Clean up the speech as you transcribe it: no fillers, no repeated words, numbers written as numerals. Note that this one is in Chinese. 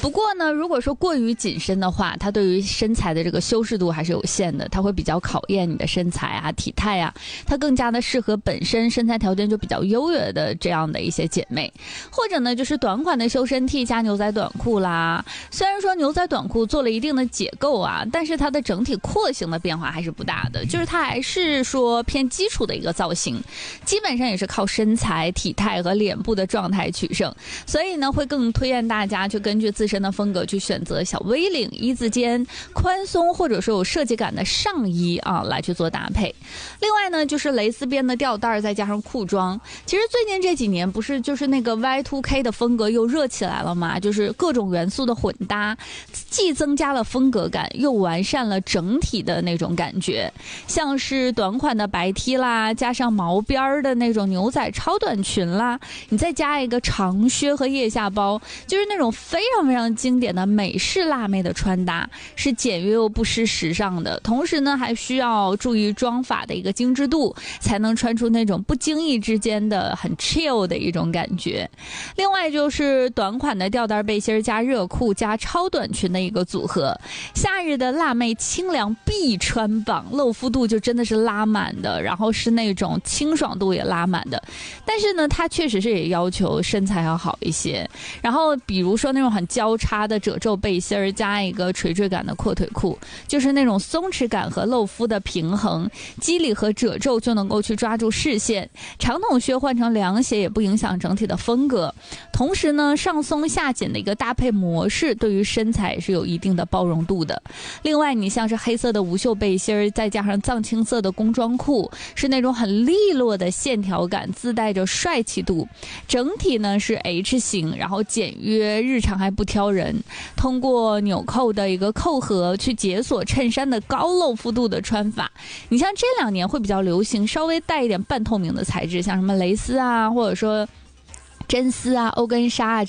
不过呢，如果说过于紧身的话，它对于身材的这个修饰度还是有限的，它会比较考验你的身材啊、体态啊，它更加的适合本身身材条件就比较优越的这样的一些姐妹。或者呢，就是短款的修身 T 加牛仔短裤啦。虽然说牛仔短裤做了一定的解构啊，但是它的整体廓形的变化还是不大的，就是它还是说偏基础的一个造型，基本上也是靠身材、体态和脸部的状态取胜。所以呢，会更推荐大家去根据自身的风格去选择小 V 领、一字肩、宽松或者说有设计感的上衣啊，来去做搭配。另外呢，就是蕾丝边的吊带再加上裤装。其实最近这几年不是就是那个 Y2K 的风格又热起来了嘛，就是各种元素的混搭，既增加了风格感，又完善了整体的那种感觉。像是短款的白 T 啦，加上毛边的那种牛仔超短裙啦，你再加一个长靴和腋下包，就是那种非常非常经典的美式辣妹的穿搭，是简约又不失时尚的。同时呢，还需要注意妆法的一个精致度，才能穿出那种不经意之间的很 chill 的一种感觉。另外就是短款的吊带背心加热裤加超短裙的一个组合，夏日的辣妹清凉必穿榜，露肤度就真的是拉满的，然后是那种清爽度也拉满的。但是呢，它确实是也要求身材要好一些。然后比如说那种很交叉的褶皱背心加一个垂坠感的阔腿裤，就是那种松弛感和露肤的平衡，肌理和褶皱就能够去抓住视线。长筒靴换成凉鞋也不影响整体的风格。同时呢，上松下紧的一个搭配模式对于身材是有一定的包容度的。另外你像是黑色的无袖背心再加上藏青色的工装裤，是那种很利落的线条感，自带着帅气度。整体呢是 H 型，然后简约，日常还不挑人。通过纽扣的一个扣合去解锁衬衫的高露肤度的穿法。你像这2年会比较流行稍微带一点半透明的材质，像什么蕾丝啊，或者说真丝啊、欧根纱啊